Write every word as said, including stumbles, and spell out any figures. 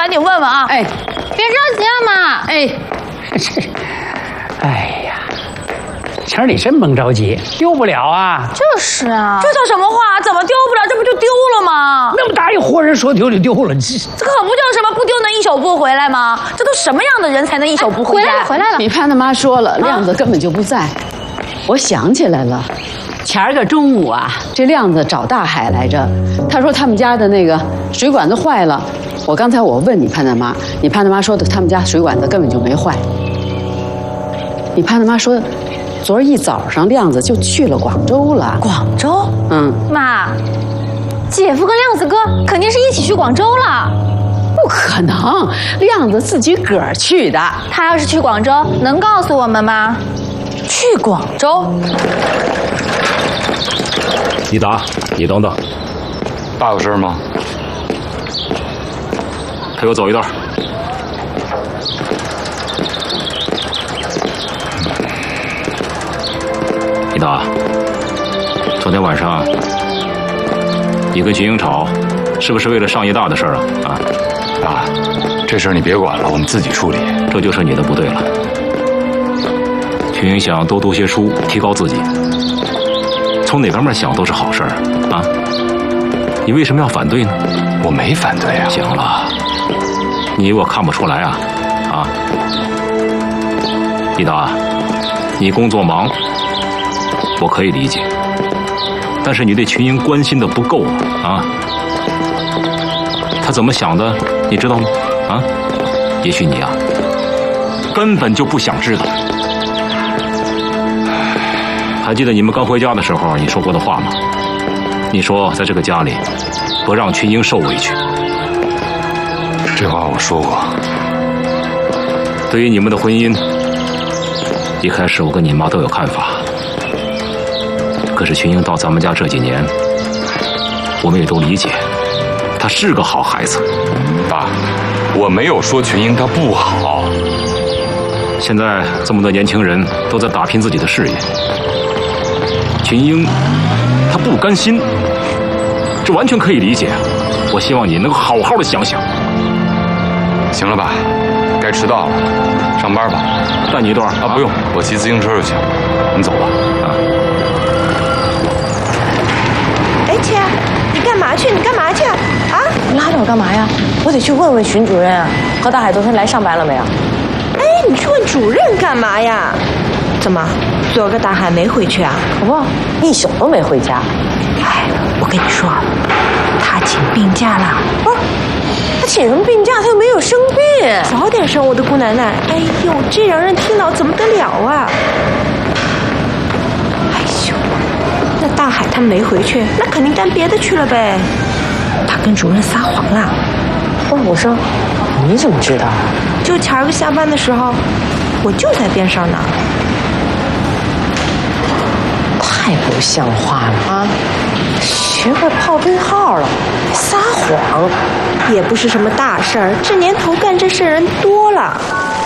赶紧问问啊！ 哎， 别着急啊，妈。 哎，这，哎呀，晴儿，你真甭着急，丢不了啊。 就是啊，这叫什么话？怎么丢不了？这不就丢了吗？ 那么大一活人说丢就丢了，这这可不就是什么不丢能一宿不回来吗？这都什么样的人才能一宿不回家？ 回来了，回来了。 你潘大妈说了，亮子根本就不在。我想起来了。前儿个中午啊，这亮子找大海来着，他说他们家的那个水管子坏了。我刚才我问你潘大妈，你潘大妈说的他们家水管子根本就没坏。你潘大妈说，昨儿一早上亮子就去了广州了。 广州？ 嗯， 妈，姐夫跟亮子哥肯定是一起去广州了。 不可能，亮子自己个儿去的。 他要是去广州，能告诉我们吗？去广州？ 你达，你等等， 爸有事吗？ 陪我走一段。你达，昨天晚上你跟秦英吵，是不是为了上医大的事儿啊？啊， 爸，这事儿你别管了，我们自己处理。 这就是你的不对了。秦英想多读些书，提高自己。从哪方面想都是好事儿啊！你为什么要反对呢？ 我没反对啊。 行了，你以为我看不出来啊？啊，一达，你工作忙，我可以理解，但是你对群英关心的不够啊！他怎么想的，你知道吗？啊，也许你啊，根本就不想知道。还记得你们刚回家的时候你说过的话吗？你说在这个家里不让群英受委屈。 这话我说过。 对于你们的婚姻，一开始我跟你妈都有看法，可是群英到咱们家这几年，我们也都理解，她是个好孩子。 爸，我没有说群英她不好。 现在这么多年轻人都在打拼自己的事业，群英她不甘心，这完全可以理解。我希望你能好好的想想。 行了吧，该迟到了，上班吧。 带你一段啊，不用，我骑自行车就行。你走吧。啊。 哎，亲，你干嘛去？你干嘛去啊？啊？ 你拉着我干嘛呀？我得去问问荀主任啊，何大海昨天来上班了没有？ 哎，你去问主任干嘛呀？怎么，昨个大海没回去啊？ 可不，一宿都没回家。 哎，我跟你说，他请病假了。不是，他请什么病假？他又没有生病。早点生，我的姑奶奶！哎呦，这让人听到怎么得了啊？哎呦，那大海他没回去，那肯定干别的去了呗。他跟主任撒谎了。 问我说，你怎么知道？ 就前儿个下班的时候，我就在边上呢。 太不像话了啊！学会泡对号了，撒谎， 也不是什么大事儿。这年头干这事人多了。